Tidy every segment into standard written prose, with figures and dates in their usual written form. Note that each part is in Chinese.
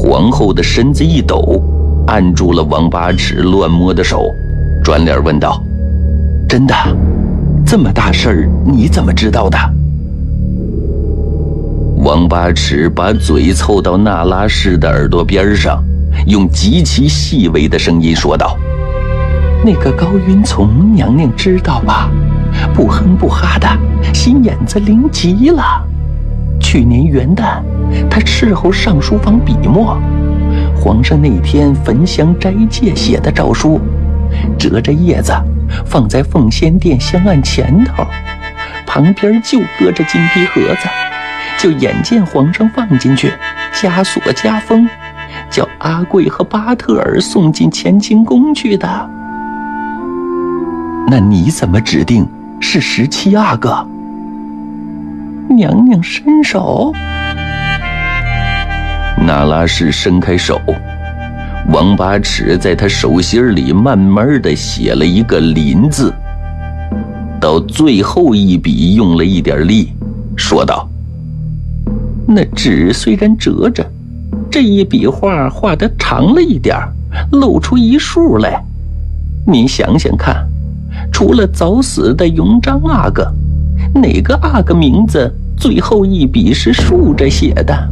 皇后的身子一抖，按住了王八尺乱摸的手，转脸问道：真的？这么大事儿你怎么知道的？王八尺把嘴凑到那拉氏的耳朵边上，用极其细微的声音说道：那个高云从娘娘知道吧？不哼不哈的，心眼子灵极了。去年元旦，他伺候上书房笔墨，皇上那天焚香斋戒写的诏书，折着叶子放在奉先殿香案前头，旁边就搁着金皮盒子，就眼见皇上放进去，加锁加封，叫阿贵和巴特尔送进乾清宫去的。那你怎么指定是17阿哥？娘娘伸手。那拉氏伸开手，王八尺在他手心里慢慢地写了一个林字，到最后一笔用了一点力，说道：那纸虽然折着，这一笔画画得长了一点，露出一竖来。您想想看，除了早死的永璋阿哥，哪个阿哥名字最后一笔是竖着写的？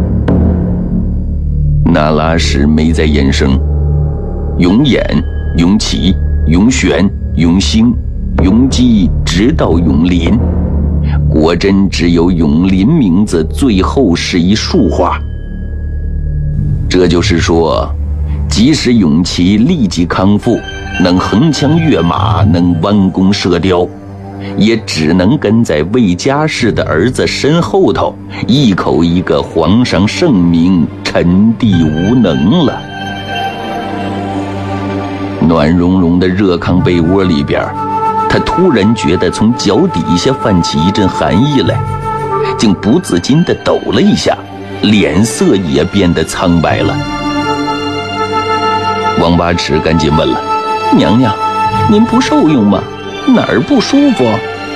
那拉氏没再言声。永琰、永琪、永璇、永兴、永基，直到永林，果真只有永林名字最后是一竖画。这就是说，即使永琪立即康复，能横枪跃马，能弯弓射雕，也只能跟在魏家氏的儿子身后头，一口一个皇上圣明，臣弟无能了。暖融融的热炕被窝里边，他突然觉得从脚底下泛起一阵寒意来，竟不自禁地抖了一下，脸色也变得苍白了。王八尺赶紧问了：娘娘，您不受用吗？哪儿不舒服？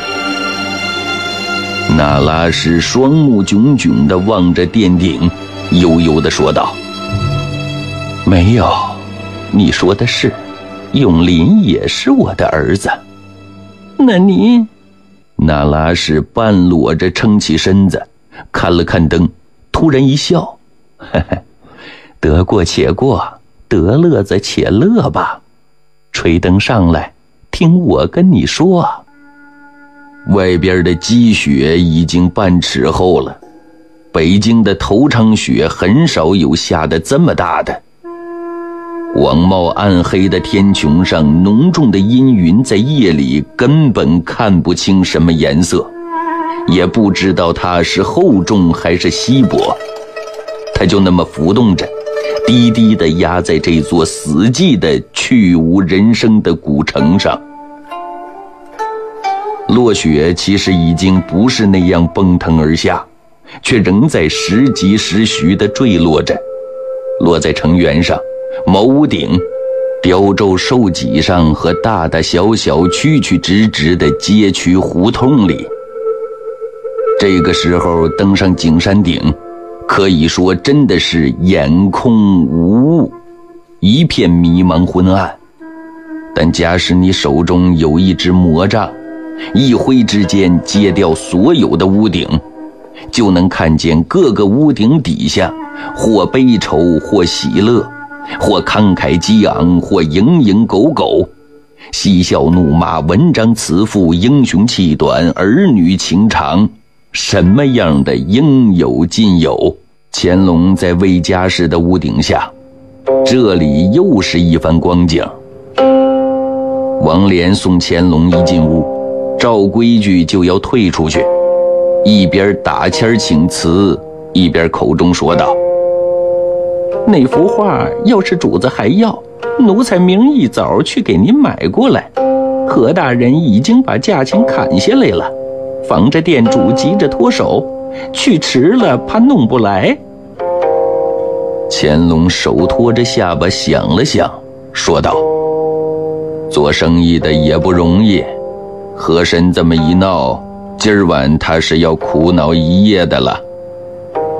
那拉氏双目炯炯地望着殿顶，悠悠地说道：没有，你说的是，永林也是我的儿子。那您……那拉氏半裸着撑起身子，看了看灯，突然一笑：呵呵，得过且过，得乐子且乐吧。吹灯上来，听我跟你说。外边的积雪已经半尺厚了，北京的头场雪很少有下得这么大的。广袤暗黑的天穹上，浓重的阴云在夜里根本看不清什么颜色，也不知道它是厚重还是稀薄，它就那么浮动着，低低地压在这座死寂的去无人声的古城上。落雪其实已经不是那样奔腾而下，却仍在时急时徐地坠落着，落在城垣上、茅屋顶、雕皱兽脊上和大大小小曲曲直直的街区胡同里。这个时候登上景山顶，可以说真的是眼空无物，一片迷茫昏暗。但假使你手中有一支魔杖，一挥之间揭掉所有的屋顶，就能看见各个屋顶底下或悲愁或喜乐，或慷慨激昂，或蝇营狗苟，嬉笑怒骂，文章辞赋，英雄气短，儿女情长，什么样的应有尽有。乾隆在魏家氏的屋顶下，这里又是一番光景。王莲送乾隆一进屋，照规矩就要退出去，一边打签请辞，一边口中说道：那幅画要是主子还要，奴才明一早去给您买过来，何大人已经把价钱砍下来了，防着店主急着脱手，去迟了怕弄不来。乾隆手托着下巴想了想，说道：做生意的也不容易，和珅这么一闹，今儿晚他是要苦恼一夜的了。